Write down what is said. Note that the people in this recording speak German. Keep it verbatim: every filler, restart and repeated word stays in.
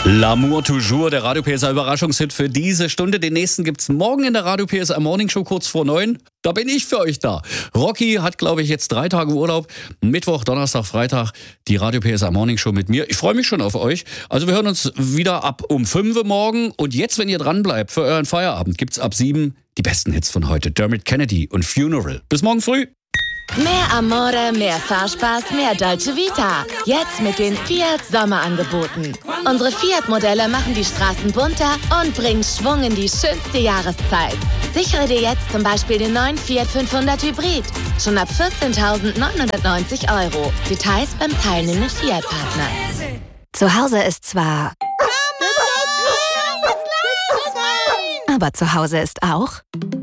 L'amour toujours, der Radio P S A Überraschungshit für diese Stunde. Den nächsten gibt's morgen in der Radio P S A Morning Show kurz vor neun. Da bin ich für euch da. Rocky hat, glaube ich, jetzt drei Tage Urlaub. Mittwoch, Donnerstag, Freitag die Radio P S A Morning Show mit mir. Ich freue mich schon auf euch. Also wir hören uns wieder ab um fünf Uhr morgen. Und jetzt, wenn ihr dran bleibt für euren Feierabend, gibt's ab sieben die besten Hits von heute. Dermot Kennedy und Funeral. Bis morgen früh. Mehr Amore, mehr Fahrspaß, mehr Dolce Vita. Jetzt mit den Fiat Sommerangeboten. Unsere Fiat-Modelle machen die Straßen bunter und bringen Schwung in die schönste Jahreszeit. Sichere dir jetzt zum Beispiel den neuen Fiat fünfhundert Hybrid. Schon ab vierzehntausendneunhundertneunzig Euro. Details beim teilnehmenden Fiat-Partner. Zu Hause ist zwar... Aber zu Hause ist auch...